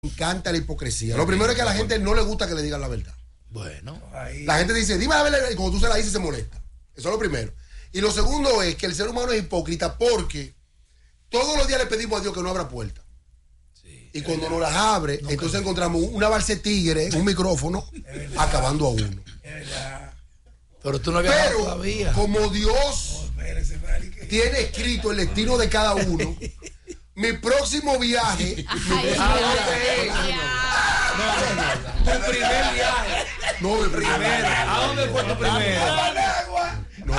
encanta la hipocresía. Lo primero es que a la gente no le gusta que le digan la verdad. Bueno. La gente dice, dime la verdad, y cuando tú se la dices se molesta. Eso es lo primero. Y lo segundo es que el ser humano es hipócrita porque todos los días le pedimos a Dios que no abra puertas. Sí, y cuando nos las abre, entonces encontramos una balsa de tigre, un micrófono, acabando a uno. Pero tú no habías todavía. Como Dios tiene escrito el destino de cada uno, mi próximo viaje. Tu primer viaje. No, mi primero. ¿A dónde fue tu primero? No.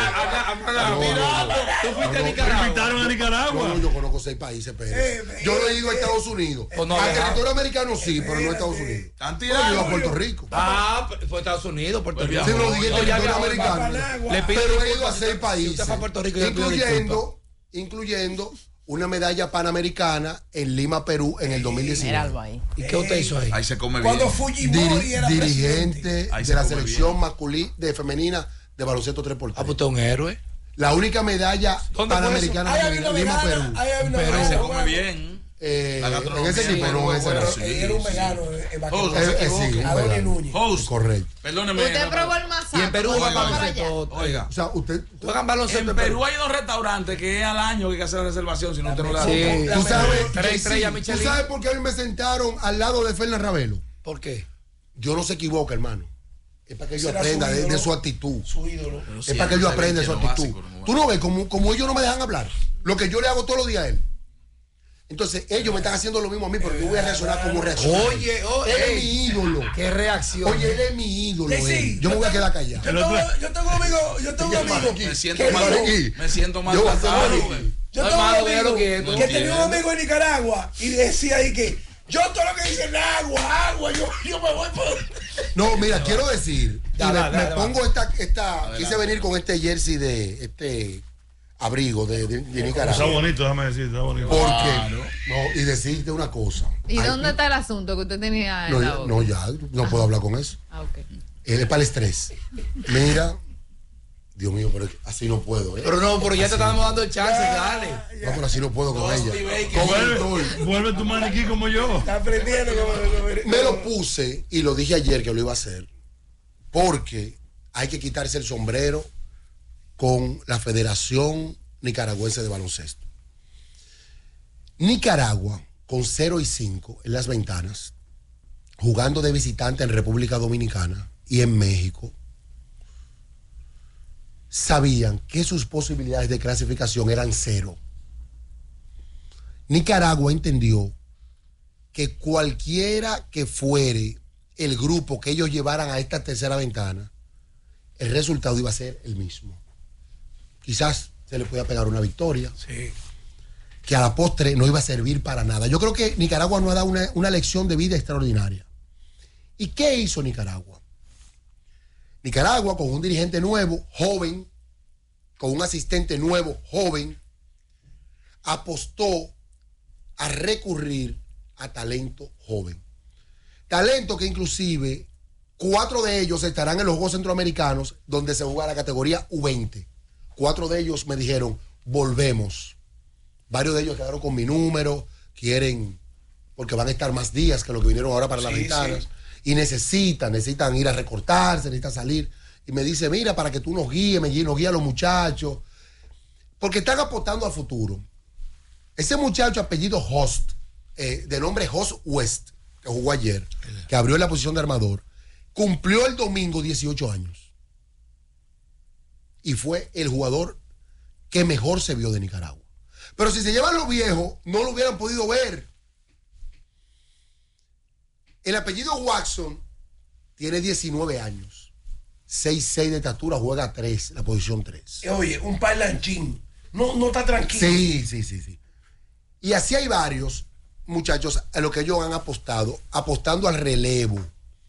¿Tú fuiste a Nicaragua? ¿Invitaron a Nicaragua? No, yo conozco 6 países, pero yo no he ido a Estados Unidos. Al territorio americano sí, pero no a Estados Unidos. Yo he ido a Puerto Rico. Fue a Estados Unidos, Puerto Rico. Sí, lo dije territorio americano. Pero he ido a 6 Usted países, fue a Puerto Rico, incluyendo una medalla panamericana en Lima, Perú, en el 2019. ¿Y qué usted hizo ahí? Ahí se come bien. Cuando Fujimori era dirigente Ahí de se la come selección masculina de femenina de baloncesto 3x3. Ah, pues usted es un héroe. La única medalla ¿Dónde fue panamericana Ahí había una Lima, Perú. vegana, ahí había una Ahí vegana. se come bien. La En gastronomía ese tipo no, ese no. sí, Era un sí. vegano. Sí, Adonis Núñez. Host, correcto. perdóneme. Usted probó el masaje. Y en Perú juegan baloncesto. Oiga, O sea, usted. Juegan baloncesto en Perú hay 2 restaurantes que es al año que hay que hacer reservación si no usted no le da. Sí. Tú sabes, Tres estrellas ¿tú Michelin. sabes por qué a mí me sentaron al lado de Fernan Ravelo? ¿Por qué? Yo no se equivoca, hermano. Es para que yo Será aprenda su de ídolo. su actitud. Su ídolo. Es para que yo aprenda de su actitud. Tú no ves como ellos no me dejan hablar. Lo que yo le hago todos los días a él. Entonces ellos me están haciendo lo mismo a mí, pero yo voy a reaccionar como reacciona. Oye, Él es mi ídolo. qué reacción. Oye, él es mi ídolo. Sí, sí. Yo me voy a quedar callado. Yo tengo un amigo. Me siento que mal. dijo- Me siento mal. Yo voy a tratado, hacer güey. Yo No, tengo un hermano, déjalo amigo quieto. que tenía un amigo en Nicaragua y decía ahí que yo todo lo que dicen agua, yo me voy por... No, mira, quiero decir, y Dale, me dale, pongo quise venir con este jersey de este abrigo de Nicaragua. Está bonito, déjame decir, está bonito. Porque, no, y decirte una cosa. ¿Y Ay, dónde está el asunto que usted tenía en No, la boca? no, ya, no puedo hablar con eso. Ah, ok. Es para el estrés. Mira, Dios mío, pero así no puedo, ¿eh? Pero ya te estamos dando el chance, dale. No, pero así no puedo con ella. Vuelve tu maniquí como yo. Está aprendiendo Me lo puse y lo dije ayer que lo iba a hacer porque hay que quitarse el sombrero con la Federación Nicaragüense de Baloncesto. Nicaragua con 0-5 en las ventanas, jugando de visitante en República Dominicana y en México, sabían que sus posibilidades de clasificación eran 0. Nicaragua entendió que cualquiera que fuere el grupo que ellos llevaran a esta tercera ventana, el resultado iba a ser el mismo. Quizás se le podía pegar una victoria, que a la postre no iba a servir para nada. Yo creo que Nicaragua nos ha dado una lección de vida extraordinaria. ¿Y qué hizo Nicaragua? Nicaragua, con un dirigente nuevo, joven, con un asistente nuevo, joven, apostó a recurrir a talento joven. Talento que inclusive 4 de ellos estarán en los Juegos Centroamericanos, donde se juega la categoría U20. 4 de ellos me dijeron, volvemos. Varios de ellos quedaron con mi número, quieren, porque van a estar más días que lo que vinieron ahora para las ventanas. Y necesitan ir a recortarse, necesitan salir. Y me dice, mira, para que tú nos guíes, nos guíe a los muchachos. Porque están apostando al futuro. Ese muchacho apellido Host, de nombre Host West, que jugó ayer, que abrió en la posición de armador, cumplió el domingo 18 años. Y fue el jugador que mejor se vio de Nicaragua. Pero si se llevan los viejos, no lo hubieran podido ver. El apellido Watson tiene 19 años. 6'6" de estatura, juega 3, la posición 3. Oye, un parlanchín. No está tranquilo. Sí. Y así hay varios muchachos a lo que ellos han apostando al relevo.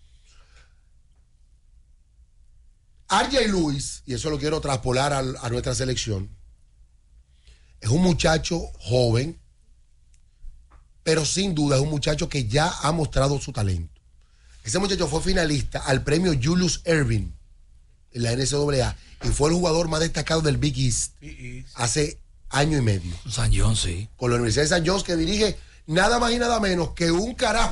RJ Lewis, y eso lo quiero traspolar a nuestra selección, es un muchacho joven, pero sin duda es un muchacho que ya ha mostrado su talento. Ese muchacho fue finalista al premio Julius Erving en la NCAA y fue el jugador más destacado del Big East hace año y medio. San John, sí. Con la Universidad de San John, que dirige nada más y nada menos que un carajo